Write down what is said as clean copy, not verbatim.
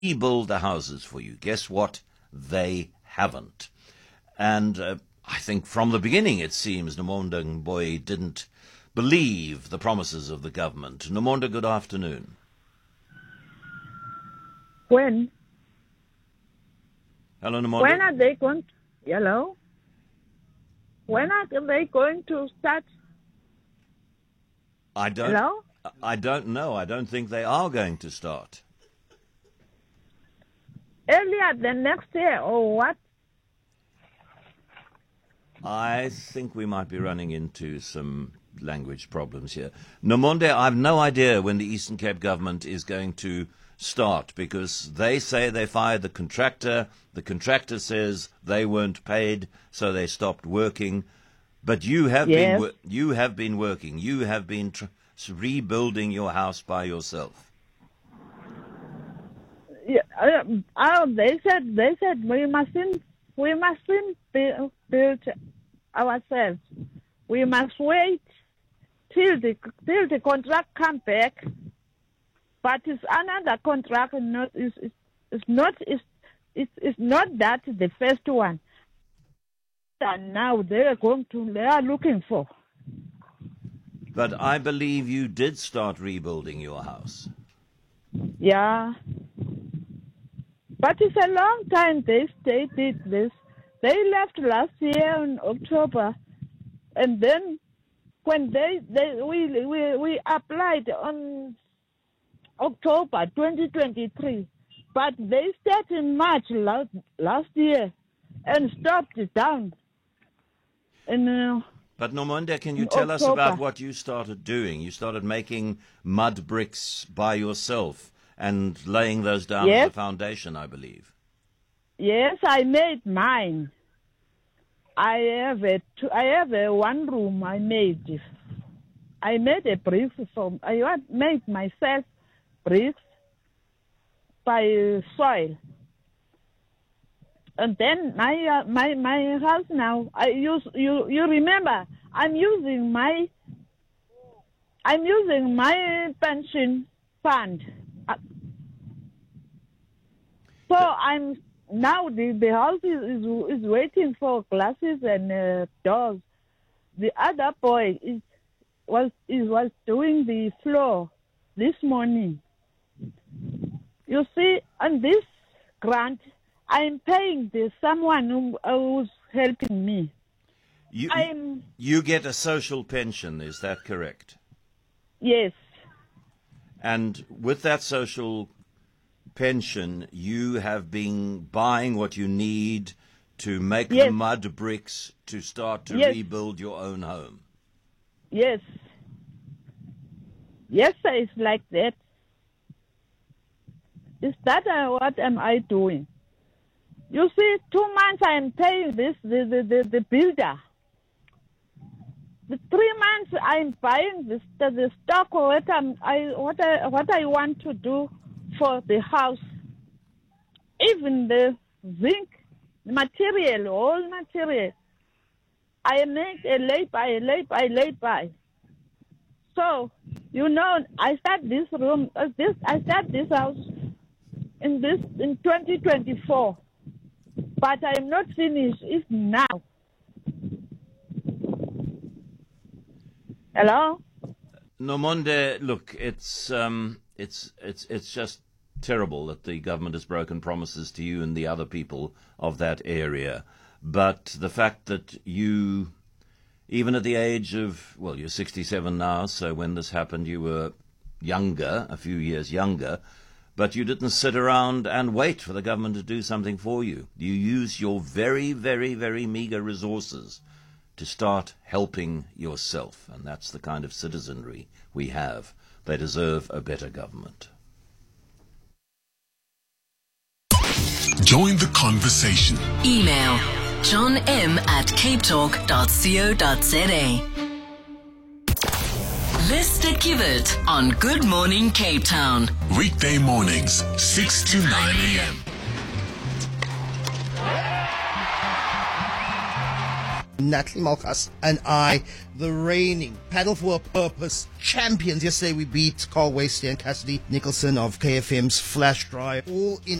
rebuild the houses for you. Guess what? They haven't. And I think from the beginning, it seems, Nomonde Ngoyi didn't believe the promises of the government. Nomonde, good afternoon. When? Hello, Nomonde. When are they going to, hello? When are they going to start? Hello? I don't know. I don't think they are going to start. Earlier than next year, or what? I think we might be running into some language problems here. Nomonde, I've no idea when the Eastern Cape government is going to start, because they say they fired the contractor. The contractor says they weren't paid, so they stopped working. But you have been working. You have been rebuilding your house by yourself. Yeah, they said we mustn't build ourselves. We must wait till the contract come back. But it's another contract. It's not that the first one. And now they are looking for. But I believe you did start rebuilding your house. Yeah. But it's a long time they did this. They left last year in October, and then when we applied on October 2023, but they started in March last year and stopped it down. But Nomonde, can you tell us about what you started doing? You started making mud bricks by yourself and laying those down as a foundation, I believe. Yes, I made mine. I have a one room. I made a brick I made myself bricks by soil. And then my house now, you remember, I'm using my pension fund. So I'm now the house is waiting for glasses and doors. The other boy was doing the floor this morning. You see, on this grant, I'm paying someone who's helping me. You get a social pension, is that correct? Yes. And with that social pension, you have been buying what you need to make the mud bricks to start to rebuild your own home. Yes. Yes, it's like that. Is that what am I doing? You see, 2 months I'm paying the builder. The 3 months I'm buying the stock or what I want to do for the house. Even the zinc material, all material. I make a lay by. So, I start this room, I start this house in 2024. But I'm not finished. It's now. Hello? Nomonde, look, it's just terrible that the government has broken promises to you and the other people of that area. But the fact that you, even at the age of, well, you're 67 now, so when this happened you were younger, a few years younger, but you didn't sit around and wait for the government to do something for you. You use your very, very, very meager resources to start helping yourself. And that's the kind of citizenry we have. They deserve a better government. Join the conversation. Email john.m@capetalk.co.za. Lister Kivet on Good Morning Cape Town. Weekday mornings, 6 to 9 a.m. Natalie Malkas and I, the reigning Paddle for a Purpose champions. Yesterday we beat Carl Wasty and Cassidy Nicholson of KFM's Flash Drive, all in